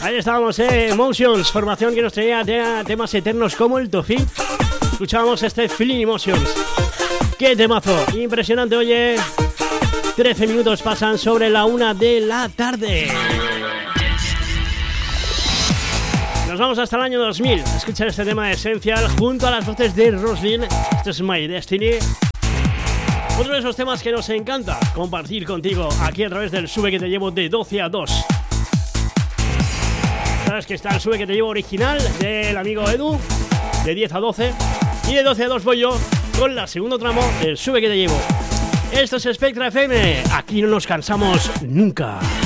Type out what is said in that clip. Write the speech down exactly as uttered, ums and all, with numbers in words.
Ahí estábamos, eh, Emotions, formación que nos traía te temas eternos como el Tofi. Escuchábamos este Feeling Emotions. ¡Qué temazo! Impresionante, oye. trece minutos pasan sobre la una de la tarde. Nos vamos hasta el año dos mil. Escuchar este tema esencial junto a las voces de Roslyn. Esto es My Destiny. Otro de esos temas que nos encanta compartir contigo aquí a través del Sube que te llevo de doce a dos. Sabes que está el Sube que te llevo original del amigo Edu de diez a doce. Y de doce a dos voy yo con la segundo tramo del Sube que te llevo. Esto es Spectra F M. Aquí no nos cansamos nunca.